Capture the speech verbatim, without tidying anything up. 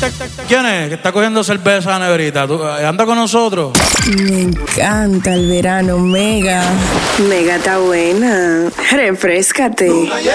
¿Quién es? Que está cogiendo cerveza a la neverita. ¿Tú, anda con nosotros? Me encanta el verano, Mega. Mega está buena. Refréscate.